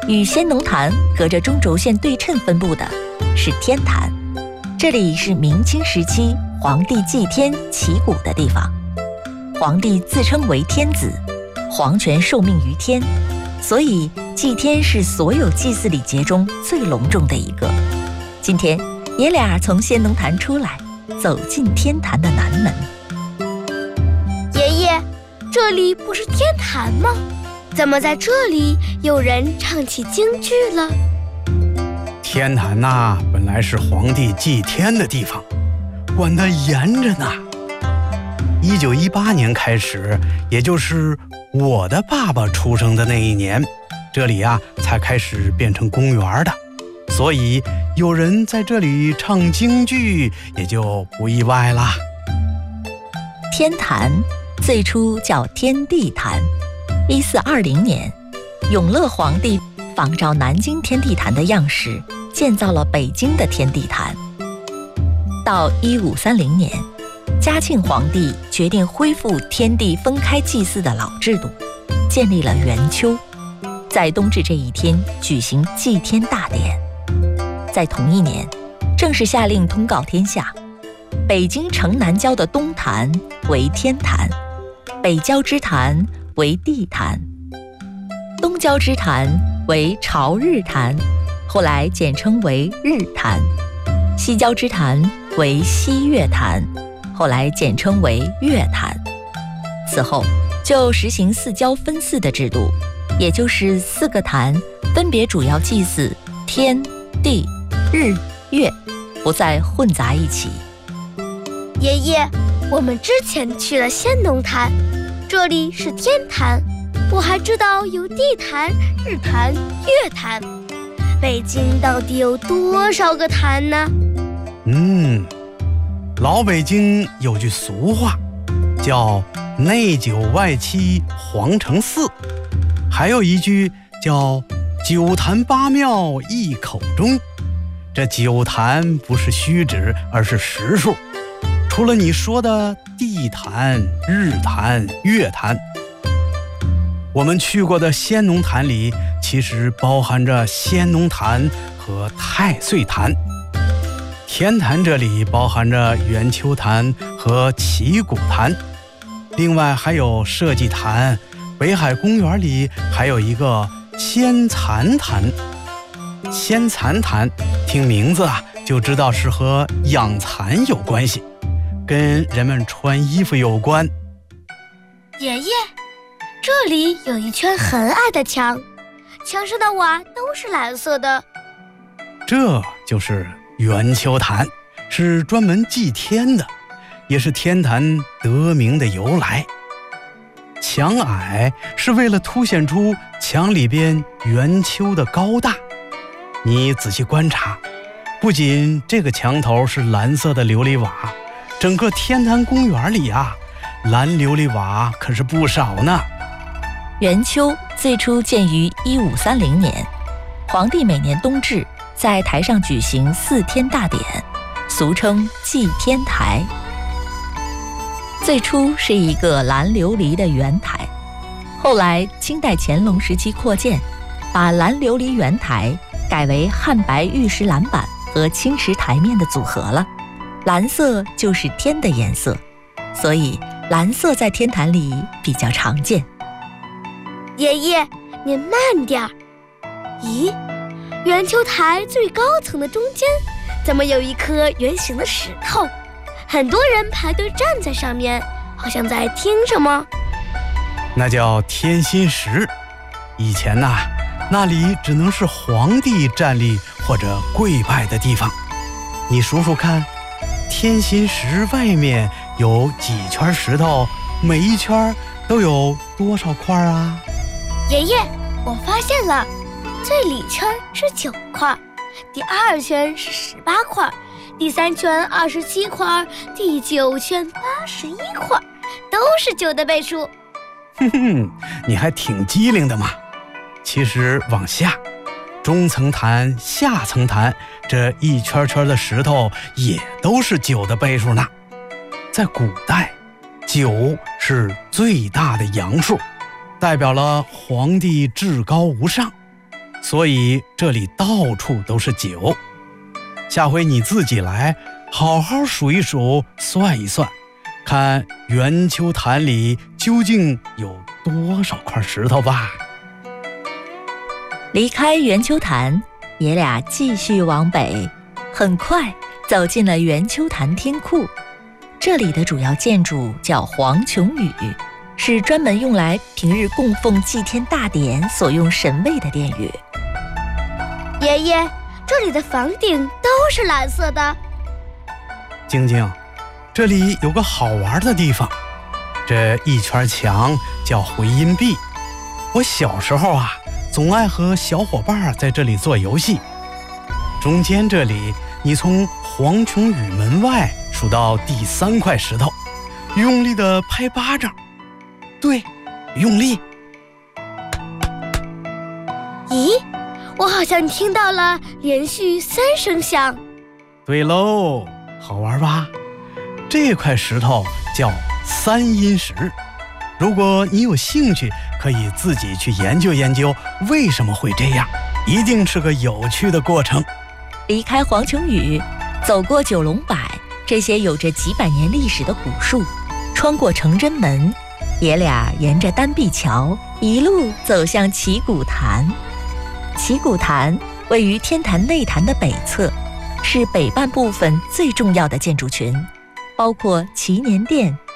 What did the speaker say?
与先农坛隔着中轴线对称分布的是天坛，这里是明清时期皇帝祭天祈谷的地方。皇帝自称为天子，皇权受命于天，所以祭天是所有祭祀礼节中最隆重的一个。今天爷俩从先农坛出来，走进天坛的南门。 爷爷，这里不是天坛吗？怎么在这里有人唱起京剧了？ 天坛呐，本来是皇帝祭天的地方，管得严着呢。1918年开始，也就是我的爸爸出生的那一年，这里啊才开始变成公园的，所以有人在这里唱京剧也就不意外啦。 天坛最初叫天地坛，1420年，永乐皇帝仿照南京天地坛的样式，建造了北京的天地坛。到1530年，嘉庆皇帝决定恢复天地分开祭祀的老制度，建立了元秋，在冬至这一天举行祭天大典。在同一年，正式下令通告天下，北京城南郊的东坛为天坛，北郊之坛为地坛，东郊之坛为朝日坛，后来简称为日坛，西郊之坛为西月坛，后来简称为月坛。此后就实行四郊分祀的制度，也就是4个坛分别主要祭祀天地日月，不再混杂一起。 爷爷，我们之前去了先农坛，这里是天坛，我还知道有地坛、日坛、月坛。北京到底有多少个坛呢？ 老北京有句俗话，叫内九外七皇城四，还有一句叫九坛八庙一口钟。这9坛不是虚指，而是实数。除了你说的地坛、日坛、月坛，我们去过的先农坛里其实包含着先农坛和太岁坛。天坛这里包含着元秋坛和祈谷坛，另外还有社稷坛，北海公园里还有一个先蚕坛。先蚕坛听名字啊就知道是和养蚕有关系，跟人们穿衣服有关。 爷爷，这里有一圈很矮的墙，墙上的瓦都是蓝色的。 这就是元秋坛，是专门祭天的，也是天坛得名的由来。墙矮是为了凸显出墙里边元秋的高大。你仔细观察，不仅这个墙头是蓝色的琉璃瓦，整个天坛公园里啊，蓝琉璃瓦可是不少呢。 元秋最初建于1530年，皇帝每年冬至在台上举行4天大典，俗称祭天台。最初是一个蓝琉璃的圆台，后来清代乾隆时期扩建，把蓝琉璃圆台改为汉白玉石蓝板和青石台面的组合了。蓝色就是天的颜色，所以蓝色在天坛里比较常见。 爷爷，您慢点儿。咦，元秋台最高层的中间怎么有一颗圆形的石头？很多人排队站在上面，好像在听什么。 那叫天心石。以前呐，那里只能是皇帝站立或者跪拜的地方。你数数看，天心石外面有几圈石头，每一圈都有多少块啊？ 爷爷，我发现了，最里圈是9块，第2圈是18块，第3圈27块，第9圈81块，都是9的倍数。 你还挺机灵的嘛。其实往下，中层坛、下层坛这一圈圈的石头也都是9的倍数呢。在古代，9是最大的阳数，代表了皇帝至高无上， 所以这里到处都是酒。下回你自己来，好好数一数，算一算，看圆丘坛里究竟有多少块石头吧。 离开圆丘坛，爷俩继续往北，很快走进了圆丘坛天库。这里的主要建筑叫黄琼宇，是专门用来平日供奉祭天大典所用神位的殿宇。 爷爷，这里的房顶都是蓝色的。 晶晶，这里有个好玩的地方，这一圈墙叫回音壁。我小时候啊，总爱和小伙伴在这里做游戏。中间这里，你从黄琼宇门外数到第3块石头，用力地拍巴掌。对，用力。 咦，我好像听到了连续3声响。 对喽，好玩吧？这块石头叫3音石。如果你有兴趣，可以自己去研究研究为什么会这样，一定是个有趣的过程。 离开黄琼宇，走过九龙柏这些有着几百年历史的古树，穿过承真门，爷俩沿着丹壁桥一路走向祈鼓坛。祈鼓坛位于天坛内坛的北侧，是北半部分最重要的建筑群，包括祈年殿、